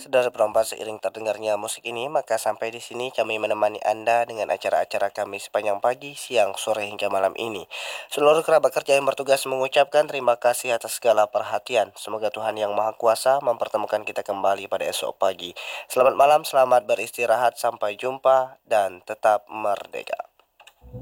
Saudara perempuan, seiring terdengarnya musik ini, maka sampai di sini kami menemani Anda dengan acara-acara kami sepanjang pagi, siang, sore hingga malam ini. Seluruh kerabat kerja yang bertugas mengucapkan terima kasih atas segala perhatian. Semoga Tuhan Yang Maha Kuasa mempertemukan kita kembali pada esok pagi. Selamat malam, selamat beristirahat, sampai jumpa, dan tetap merdeka.